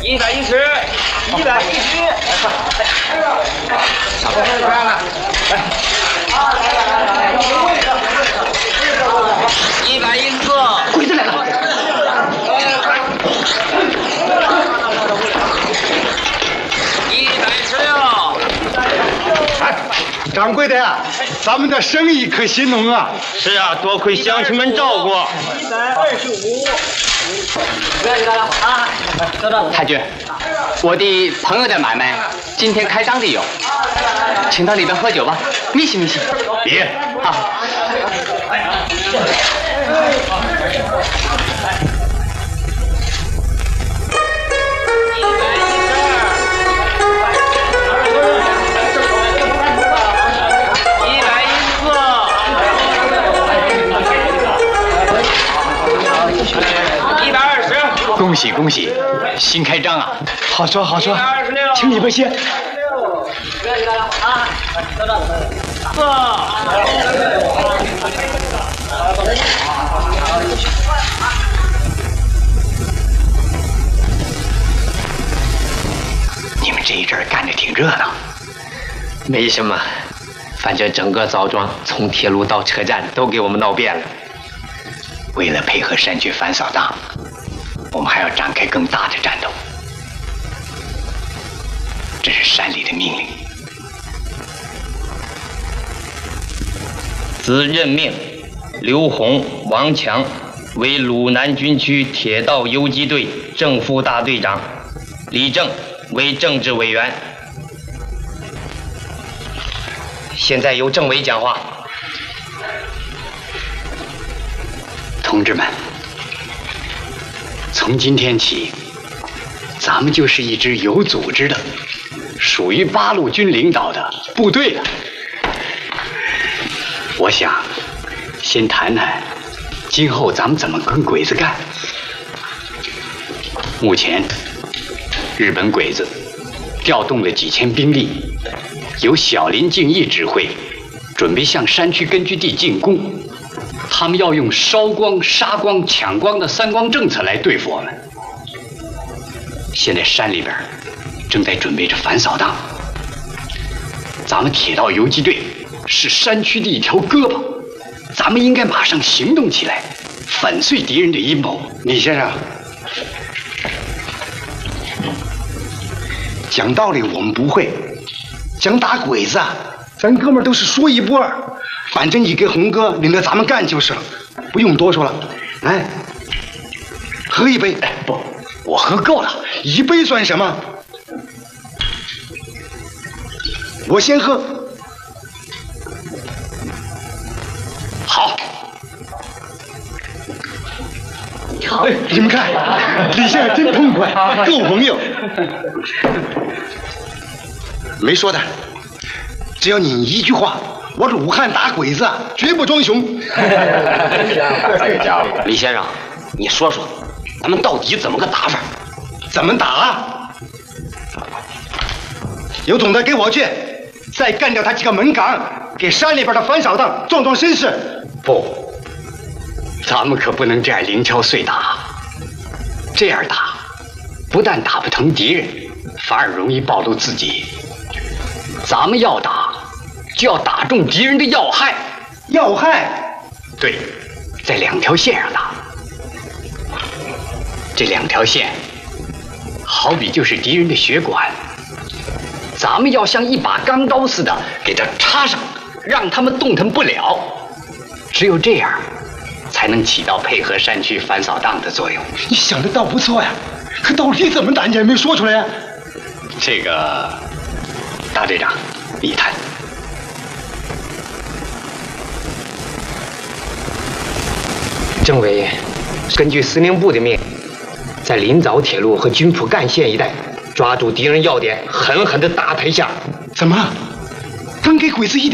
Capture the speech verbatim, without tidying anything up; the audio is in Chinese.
一百一十，一百一十，差不多这样了，来，一百一十个，鬼子来了！一百一十六， 哎，掌柜的呀，咱们的生意可兴隆啊！ 是啊，多亏乡亲们照顾。 一百二十五。不要去了啊！走着。 太君，我的朋友的买卖今天开张的有，请到里边喝酒吧，密信密信。 别啊。 恭喜恭喜，新开张啊！ 好说好说，请里边先。 不要去了啊！走着。 你们这一阵干得挺热闹。 没什么，反正整个枣庄从铁路到车站都给我们闹遍了。 为了配合山区反扫荡，我们还要展开更大的战斗，这是山里的命令。 自任命刘洪、王强为鲁南军区铁道游击队正副大队长，李正为政治委员。现在由政委讲话。 同志们，从今天起，咱们就是一支有组织的、属于八路军领导的部队了。我想先谈谈今后咱们怎么跟鬼子干。目前，日本鬼子调动了几千兵力，由小林敬义指挥，准备向山区根据地进攻。他们要用烧光、杀光、抢光的三光政策来对付我们。现在山里边正在准备着反扫荡，咱们铁道游击队是山区的一条胳膊，咱们应该马上行动起来，粉碎敌人的阴谋。 李先生，讲道理我们不会，讲打鬼子啊，咱哥们儿都是说一不二。反正你给红哥领着咱们干就是了，不用多说了。来，喝一杯。哎，不，我喝够了，一杯算什么？我先喝。好。好，哎，你们看，李先生真痛快，够朋友。没说的，只要你一句话。我是武汉打鬼子，绝不装熊。 这个家伙，李先生，你说说，咱们到底怎么个打法？ 怎么打？有种的给我去，再干掉他几个门岗，给山里边的反扫荡壮壮声势。 不，咱们可不能这样零敲碎打。这样打，不但打不疼敌人，反而容易暴露自己。咱们要打。就要打中敌人的要害， 要害， 对，在两条线上打。这两条线，好比就是敌人的血管，咱们要像一把钢刀似的给它插上，让他们动弹不了。只有这样，才能起到配合山区反扫荡的作用。 你想的倒不错呀，可到底怎么打你还没说出来呀？ 这个，大队长，你谈。 政委，根据司令部的命令，在临枣铁路和军浦干线一带抓住敌人要点，狠狠地打他一下。 怎么？刚给鬼子一点